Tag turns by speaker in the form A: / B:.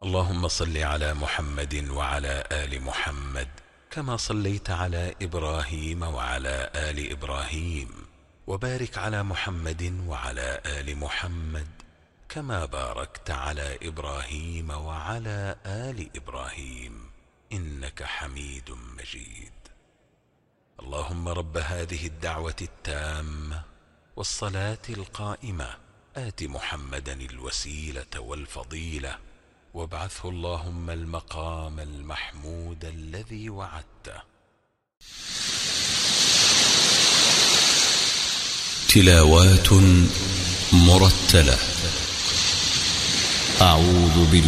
A: اللهم صل على محمد وعلى آل محمد كما صليت على إبراهيم وعلى آل إبراهيم، وبارك على محمد وعلى آل محمد كما باركت على إبراهيم وعلى آل إبراهيم إنك حميد مجيد. اللهم رب هذه الدعوة التامة والصلاة القائمة آت محمدا الوسيلة والفضيلة وابعثه اللهم المقام المحمود الذي وعدته.
B: تلاوات مرتلة. أعوذ بالله